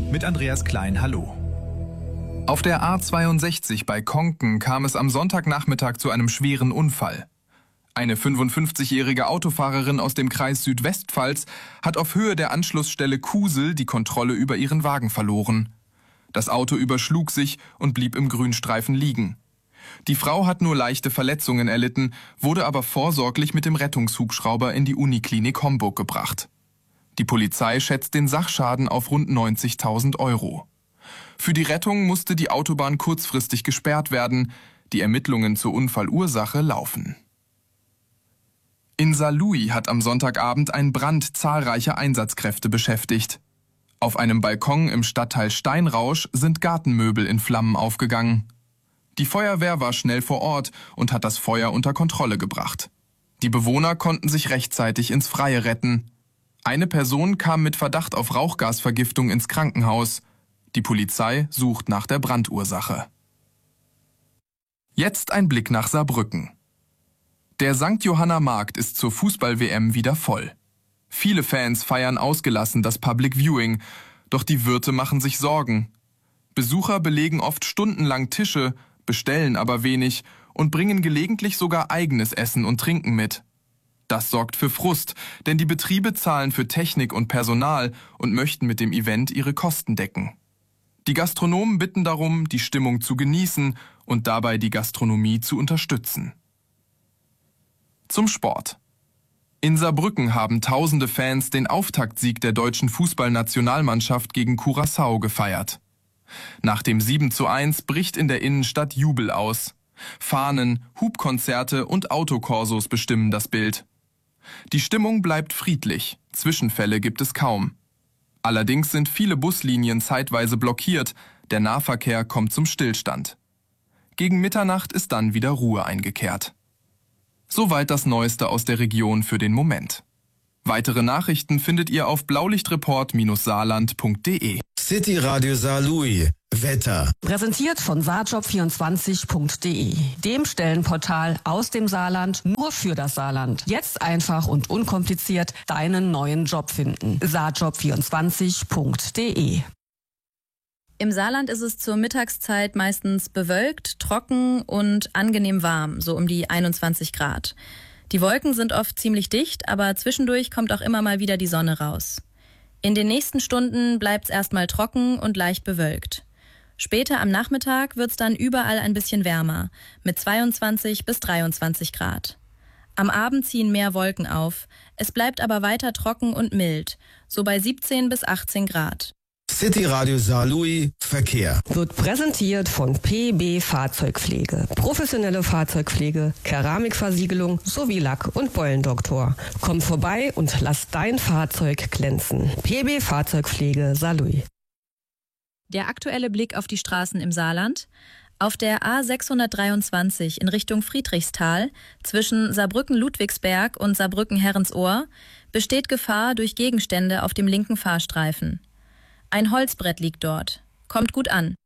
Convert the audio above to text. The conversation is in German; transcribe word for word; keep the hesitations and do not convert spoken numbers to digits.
Mit Andreas Klein, hallo. Auf der A zweiundsechzig bei Konken kam es am Sonntagnachmittag zu einem schweren Unfall. Eine fünfundfünfzigjährige Autofahrerin aus dem Kreis Südwestpfalz hat auf Höhe der Anschlussstelle Kusel die Kontrolle über ihren Wagen verloren. Das Auto überschlug sich und blieb im Grünstreifen liegen. Die Frau hat nur leichte Verletzungen erlitten, wurde aber vorsorglich mit dem Rettungshubschrauber in die Uniklinik Homburg gebracht. Die Polizei schätzt den Sachschaden auf rund neunzigtausend Euro. Für die Rettung musste die Autobahn kurzfristig gesperrt werden. Die Ermittlungen zur Unfallursache laufen. In Saarlouis hat am Sonntagabend ein Brand zahlreiche Einsatzkräfte beschäftigt. Auf einem Balkon im Stadtteil Steinrausch sind Gartenmöbel in Flammen aufgegangen. Die Feuerwehr war schnell vor Ort und hat das Feuer unter Kontrolle gebracht. Die Bewohner konnten sich rechtzeitig ins Freie retten. Eine Person kam mit Verdacht auf Rauchgasvergiftung ins Krankenhaus. Die Polizei sucht nach der Brandursache. Jetzt ein Blick nach Saarbrücken. Der Sankt Johanna Markt ist zur Fußball-W M wieder voll. Viele Fans feiern ausgelassen das Public Viewing, doch die Wirte machen sich Sorgen. Besucher belegen oft stundenlang Tische, bestellen aber wenig und bringen gelegentlich sogar eigenes Essen und Trinken mit. Das sorgt für Frust, denn die Betriebe zahlen für Technik und Personal und möchten mit dem Event ihre Kosten decken. Die Gastronomen bitten darum, die Stimmung zu genießen und dabei die Gastronomie zu unterstützen. Zum Sport. In Saarbrücken haben tausende Fans den Auftaktsieg der deutschen Fußballnationalmannschaft gegen Curaçao gefeiert. Nach dem sieben zu eins bricht in der Innenstadt Jubel aus. Fahnen, Hubkonzerte und Autokorsos bestimmen das Bild. Die Stimmung bleibt friedlich, Zwischenfälle gibt es kaum. Allerdings sind viele Buslinien zeitweise blockiert, der Nahverkehr kommt zum Stillstand. Gegen Mitternacht ist dann wieder Ruhe eingekehrt. Soweit das Neueste aus der Region für den Moment. Weitere Nachrichten findet ihr auf blaulichtreport Saarland punkt de. City Radio Saarlouis. Wetter. Präsentiert von saarjob vierundzwanzig punkt de, dem Stellenportal aus dem Saarland nur für das Saarland. Jetzt einfach und unkompliziert deinen neuen Job finden. saarjob vierundzwanzig punkt de. Im Saarland ist es zur Mittagszeit meistens bewölkt, trocken und angenehm warm, so um die einundzwanzig Grad. Die Wolken sind oft ziemlich dicht, aber zwischendurch kommt auch immer mal wieder die Sonne raus. In den nächsten Stunden bleibt es erstmal trocken und leicht bewölkt. Später am Nachmittag wird es dann überall ein bisschen wärmer, mit zweiundzwanzig bis dreiundzwanzig Grad. Am Abend ziehen mehr Wolken auf, es bleibt aber weiter trocken und mild, so bei siebzehn bis achtzehn Grad. City Radio Saarlouis Verkehr. Wird präsentiert von P B Fahrzeugpflege. Professionelle Fahrzeugpflege, Keramikversiegelung sowie Lack- und Beulendoktor. Komm vorbei und lass dein Fahrzeug glänzen. P B Fahrzeugpflege Saarlouis. Der aktuelle Blick auf die Straßen im Saarland. Auf der A sechshundertdreiundzwanzig in Richtung Friedrichsthal zwischen Saarbrücken-Ludwigsberg und Saarbrücken-Herrensohr besteht Gefahr durch Gegenstände auf dem linken Fahrstreifen. Ein Holzbrett liegt dort. Kommt gut an.